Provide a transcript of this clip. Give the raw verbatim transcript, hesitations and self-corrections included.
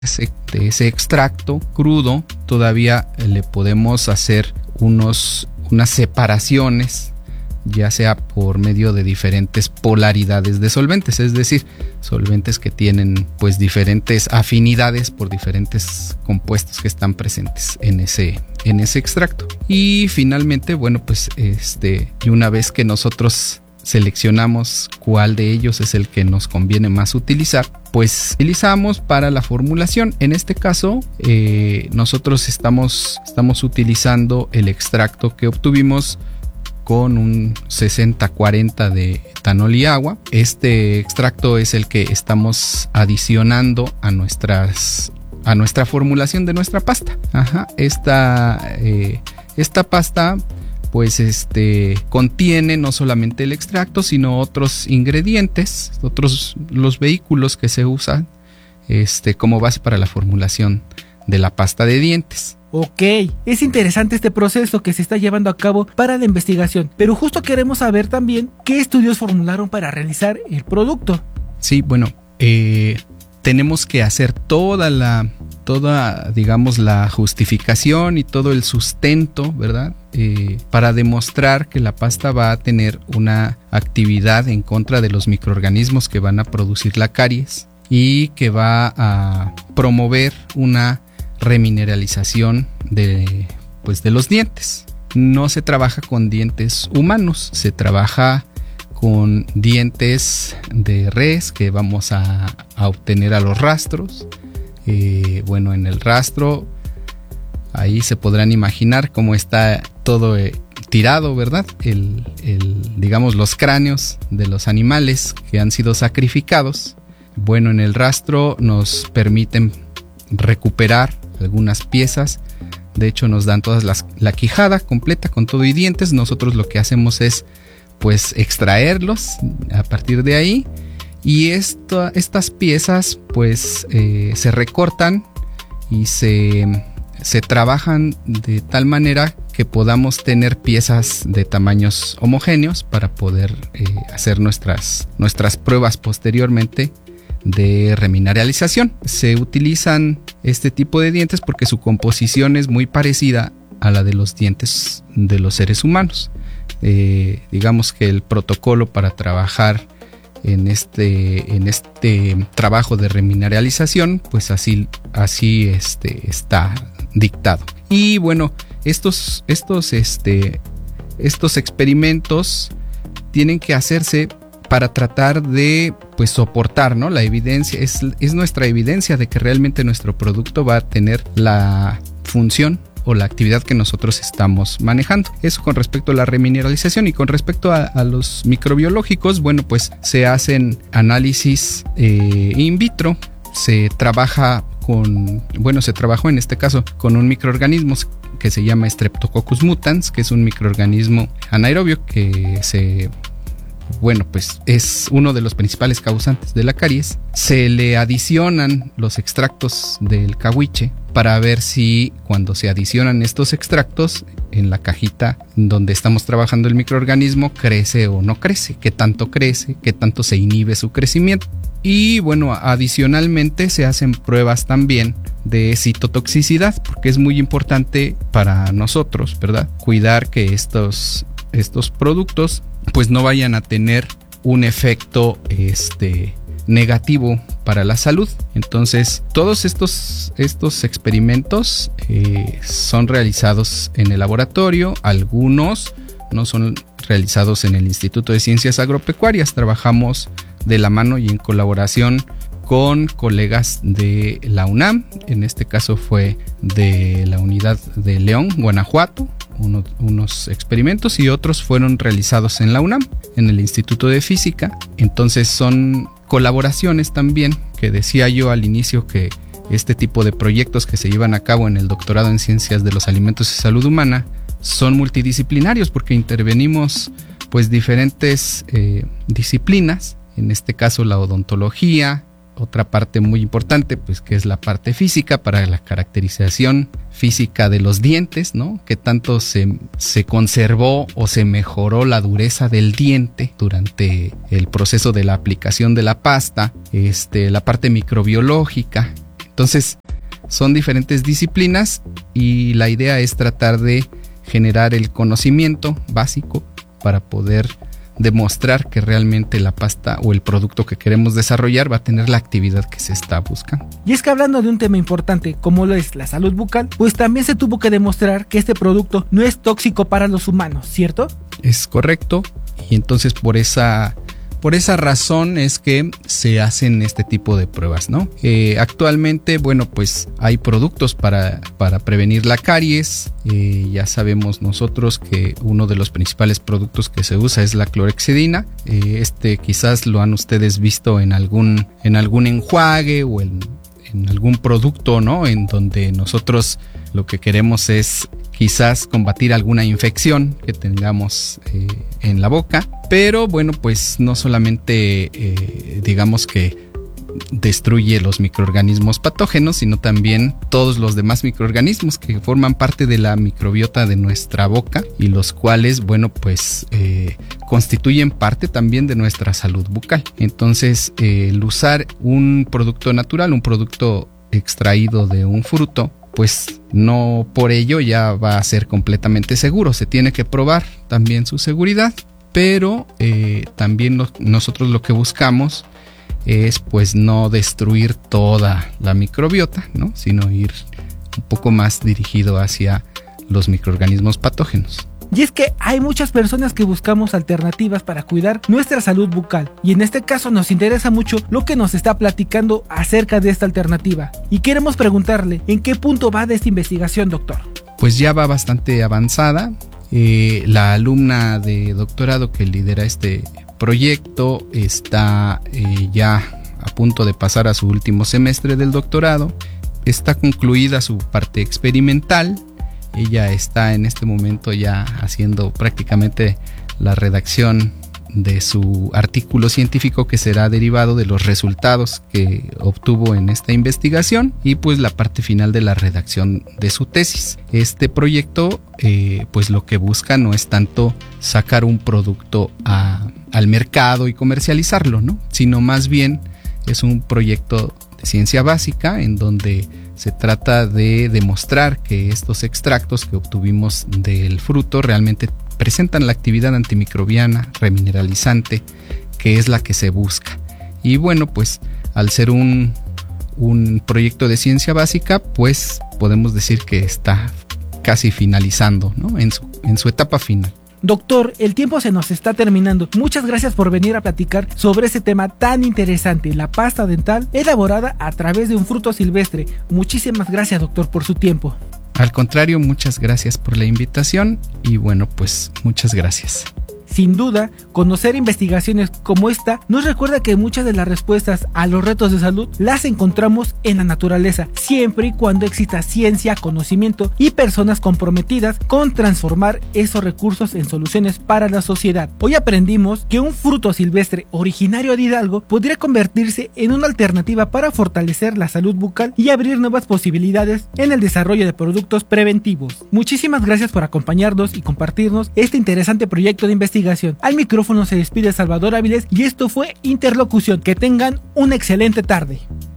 ese, de ese extracto crudo todavía le podemos hacer unos, unas separaciones, ya sea por medio de diferentes polaridades de solventes, es decir, solventes que tienen pues diferentes afinidades por diferentes compuestos que están presentes en ese, en ese extracto. Y finalmente, bueno, pues este, y una vez que nosotros seleccionamos cuál de ellos es el que nos conviene más utilizar, pues utilizamos para la formulación. En este caso, eh, nosotros estamos, estamos utilizando el extracto que obtuvimos con un sesenta cuarenta de etanol y agua. Este extracto es el que estamos adicionando a nuestras a nuestra formulación de nuestra pasta. Ajá, esta, eh, esta pasta pues este contiene no solamente el extracto, sino otros ingredientes, otros los vehículos que se usan este, como base para la formulación de la pasta de dientes. Ok, es interesante este proceso que se está llevando a cabo para la investigación, pero justo queremos saber también qué estudios formularon para realizar el producto. Sí, bueno, eh, tenemos que hacer toda la, toda, digamos, la justificación y todo el sustento, ¿verdad? Eh, para demostrar que la pasta va a tener una actividad en contra de los microorganismos que van a producir la caries y que va a promover una remineralización de, pues, de los dientes. No se trabaja con dientes humanos, se trabaja con dientes de res que vamos a, a obtener a los rastros. Eh, bueno, en el rastro ahí se podrán imaginar cómo está todo eh, tirado, ¿verdad? El, el, digamos, los cráneos de los animales que han sido sacrificados. Bueno, en el rastro nos permiten recuperar algunas piezas. De hecho, nos dan todas las, la quijada completa con todo y dientes. Nosotros lo que hacemos es pues extraerlos a partir de ahí, y esto, estas piezas pues eh, se recortan y se, se trabajan de tal manera que podamos tener piezas de tamaños homogéneos para poder eh, hacer nuestras, nuestras pruebas posteriormente de remineralización. Se utilizan este tipo de dientes porque su composición es muy parecida a la de los dientes de los seres humanos. Eh, digamos que el protocolo para trabajar en este, en este trabajo de remineralización, pues así, así este, está dictado. Y bueno, estos, estos, este, estos experimentos tienen que hacerse para tratar de pues soportar, ¿no? La evidencia, es, es nuestra evidencia de que realmente nuestro producto va a tener la función o la actividad que nosotros estamos manejando. Eso con respecto a la remineralización. Y con respecto a, a los microbiológicos, bueno, pues se hacen análisis eh, in vitro, se trabaja con, bueno, se trabajó en este caso con un microorganismo que se llama Streptococcus mutans, que es un microorganismo anaerobio que se... bueno, pues es uno de los principales causantes de la caries. Se le adicionan los extractos del cahuiche para ver si cuando se adicionan estos extractos en la cajita donde estamos trabajando el microorganismo crece o no crece, qué tanto crece, qué tanto se inhibe su crecimiento. Y bueno, adicionalmente se hacen pruebas también de citotoxicidad, porque es muy importante para nosotros, ¿verdad? Cuidar que estos, estos productos pues no vayan a tener un efecto este, negativo para la salud. Entonces, todos estos, estos experimentos eh, son realizados en el laboratorio. Algunos no son realizados en el Instituto de Ciencias Agropecuarias. Trabajamos de la mano y en colaboración con colegas de la UNAM. En este caso fue de la unidad de León, Guanajuato. Uno, unos experimentos, y otros fueron realizados en la UNAM, en el Instituto de Física. Entonces son colaboraciones también, que decía yo al inicio que este tipo de proyectos que se llevan a cabo en el doctorado en Ciencias de los Alimentos y Salud Humana son multidisciplinarios, porque intervenimos pues diferentes eh, disciplinas, en este caso la odontología, otra parte muy importante pues que es la parte física para la caracterización física de los dientes, ¿no? Qué tanto se, se conservó o se mejoró la dureza del diente durante el proceso de la aplicación de la pasta, este, la parte microbiológica. Entonces, son diferentes disciplinas y la idea es tratar de generar el conocimiento básico para poder demostrar que realmente la pasta o el producto que queremos desarrollar va a tener la actividad que se está buscando. Y es que hablando de un tema importante como lo es la salud bucal, pues también se tuvo que demostrar que este producto no es tóxico para los humanos, ¿cierto? Es correcto, y entonces por esa... Por esa razón es que se hacen este tipo de pruebas, ¿no? Eh, actualmente, bueno, pues hay productos para, para prevenir la caries. Eh, ya sabemos nosotros que uno de los principales productos que se usa es la clorhexidina. Eh, este quizás lo han ustedes visto en algún, en algún enjuague o en, en algún producto, ¿no? En donde nosotros lo que queremos es quizás combatir alguna infección que tengamos eh, en la boca. Pero bueno, pues no solamente eh, digamos que destruye los microorganismos patógenos, sino también todos los demás microorganismos que forman parte de la microbiota de nuestra boca y los cuales, bueno, pues eh, constituyen parte también de nuestra salud bucal. Entonces, eh, el usar un producto natural, un producto extraído de un fruto, pues no por ello ya va a ser completamente seguro. Se tiene que probar también su seguridad. Pero eh, también lo, nosotros lo que buscamos es pues no destruir toda la microbiota, ¿no? Sino ir un poco más dirigido hacia los microorganismos patógenos. Y es que hay muchas personas que buscamos alternativas para cuidar nuestra salud bucal. Y en este caso nos interesa mucho lo que nos está platicando acerca de esta alternativa. Y queremos preguntarle, ¿en qué punto va de esta investigación, doctor? Pues ya va bastante avanzada. Eh, la alumna de doctorado que lidera este proyecto está eh, ya a punto de pasar a su último semestre del doctorado. Está concluida su parte experimental. Ella está en este momento ya haciendo prácticamente la redacción de su artículo científico que será derivado de los resultados que obtuvo en esta investigación y pues la parte final de la redacción de su tesis. Este proyecto eh, pues lo que busca no es tanto sacar un producto a, al mercado y comercializarlo, ¿no? Sino más bien es un proyecto de ciencia básica en donde se trata de demostrar que estos extractos que obtuvimos del fruto realmente presentan la actividad antimicrobiana, remineralizante, que es la que se busca. Y bueno, pues al ser un, un proyecto de ciencia básica, pues podemos decir que está casi finalizando, ¿no? En su, en su etapa final. Doctor, el tiempo se nos está terminando. Muchas gracias por venir a platicar sobre este tema tan interesante, la pasta dental elaborada a través de un fruto silvestre. Muchísimas gracias, doctor, por su tiempo. Al contrario, muchas gracias por la invitación y bueno, pues muchas gracias. Sin duda, conocer investigaciones como esta nos recuerda que muchas de las respuestas a los retos de salud las encontramos en la naturaleza, siempre y cuando exista ciencia, conocimiento y personas comprometidas con transformar esos recursos en soluciones para la sociedad. Hoy aprendimos que un fruto silvestre originario de Hidalgo podría convertirse en una alternativa para fortalecer la salud bucal y abrir nuevas posibilidades en el desarrollo de productos preventivos. Muchísimas gracias por acompañarnos y compartirnos este interesante proyecto de investigación. Al micrófono se despide Salvador Áviles y esto fue Interlocución. Que tengan una excelente tarde.